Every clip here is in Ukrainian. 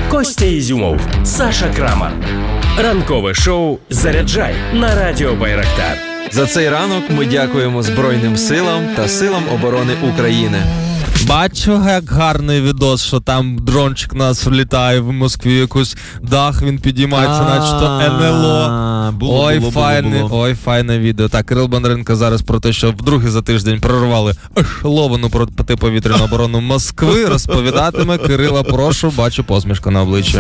Костя Ізюмов, Саша Крамар. Ранкове шоу «Заряджай» на радіо Байрактар. За цей ранок ми дякуємо Збройним силам та силам оборони України. Бачу, як гарний відос, що там дрончик нас влітає в Москві, якийсь дах, він підіймається, начебто НЛО. Ой, файне відео. Так, Кирил Бондаренко зараз про те, що вдруге за тиждень прорвали ешеловану протиповітряну оборону Москви, розповідатиме. Кирила, прошу, бачу посмішку на обличчі.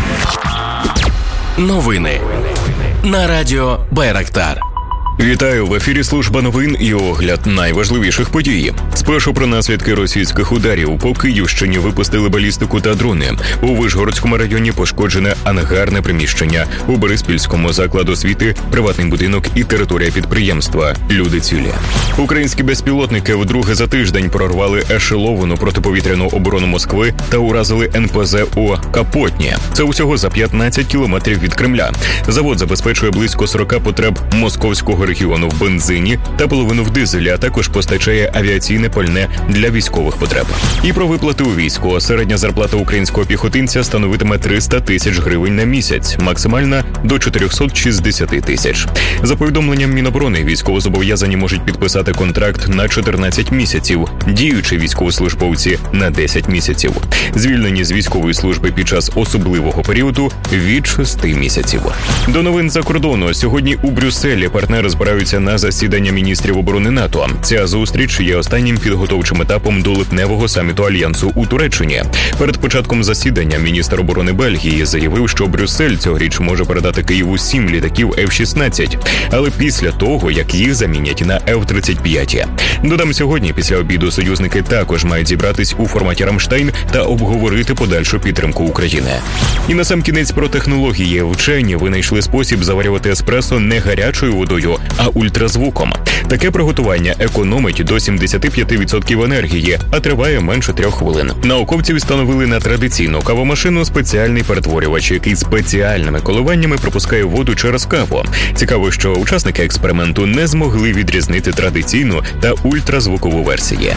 Новини на радіо Байрактар. Вітаю, в ефірі служба новин і огляд найважливіших подій. Спершу про наслідки російських ударів. По Київщині випустили балістику та дрони. У Вишгородському районі пошкоджене ангарне приміщення. У Бориспільському заклад освіти, приватний будинок і територія підприємства. Люди цілі. Українські безпілотники вдруге за тиждень прорвали ешеловану протиповітряну оборону Москви та уразили НПЗ у Капотні. Це усього за 15 кілометрів від Кремля. Завод забезпечує близько 40 потреб московського регіону в бензині та половину в дизелі, а також постачає авіаційне пальне для військових потреб. І про виплати у війську. Середня зарплата українського піхотинця становитиме 300 тисяч гривень на місяць, максимальна до 460 тисяч. За повідомленням Міноборони, військовозобов'язані можуть підписати контракт на 14 місяців, діючі військовослужбовці на 10 місяців. Звільнені з військової служби під час особливого періоду від 6 місяців. До новин за кордону. Сьогодні у Брюсселі партнери збираються на засідання міністрів оборони НАТО. Ця зустріч є останнім підготовчим етапом до липневого саміту Альянсу у Туреччині. Перед початком засідання міністр оборони Бельгії заявив, що Брюссель цьогоріч може передати Києву 7 літаків F-16, але після того, як їх замінять на F-35. Додам, сьогодні після обіду союзники також мають зібратись у форматі Рамштайн та обговорити подальшу підтримку України. І насамкінець про технології. Вчені винайшли спосіб заварювати еспресо не гарячою водою, а ультразвуком. Таке приготування економить до 75% енергії, а триває менше 3 хвилин. Науковці встановили на традиційну кавомашину спеціальний перетворювач, який спеціальними коливаннями пропускає воду через каву. Цікаво, що учасники експерименту не змогли відрізнити традиційну та ультразвукову версії.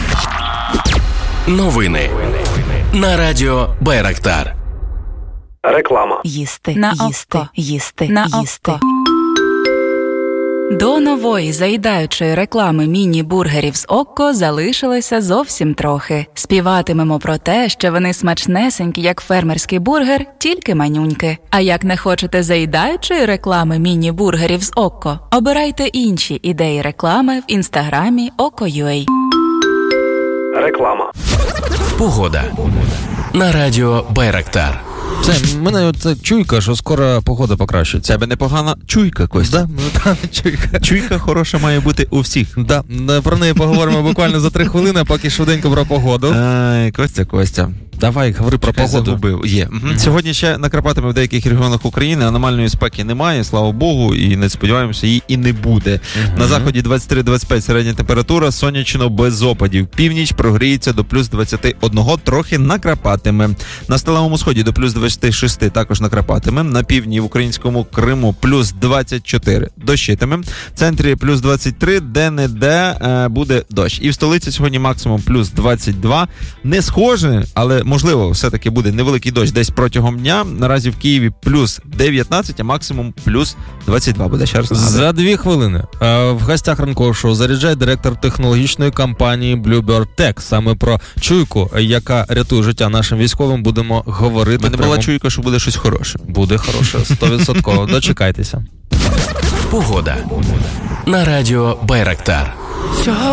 Новини на радіо Байрактар. Реклама. Їсти на око. Їсти на око. До нової заїдаючої реклами міні-бургерів з Окко залишилося зовсім трохи. Співатимемо про те, що вони смачнесенькі, як фермерський бургер, тільки манюньки. А як не хочете заїдаючої реклами міні-бургерів з Окко, обирайте інші ідеї реклами в інстаграмі Okko.ua. Реклама. Погода на радіо Байрактар. Це, мене от чуйка, що скоро погода покращиться. Тебе непогана чуйка, Костя. Да, чуйка. Чуйка хороша має бути у всіх. Да, про неї поговоримо буквально за 3 хвилини, поки швиденько про погоду. Ай, Костя. Давай, говори про погоду. Загубив. Є. Сьогодні ще накрапатиме в деяких регіонах України, аномальної спеки немає, слава Богу, і не сподіваємося, її і не буде. На заході 23-25 середня температура, сонячно без опадів. Північ прогріється до плюс 21, трохи накрапатиме. На сталевому сході до плюс 26 також накрапатиме. На півдні в українському Криму плюс 24 дощитиме. В центрі плюс 23, де-не-де буде дощ. І в столиці сьогодні максимум плюс 22. Не схоже, але можливо, все-таки буде невеликий дощ десь протягом дня. Наразі в Києві плюс 19, а максимум плюс 22 буде. Ще раз нагадаю. За 2 хвилини. В гостях ранкового шоу заряджає директор технологічної компанії Bluebird Tech. Саме про чуйку, яка рятує життя нашим військовим, будемо говорити. У мене була чуйка, що буде щось хороше. Буде хороше, 100%. Дочекайтеся. Погода на радіо Байрактар.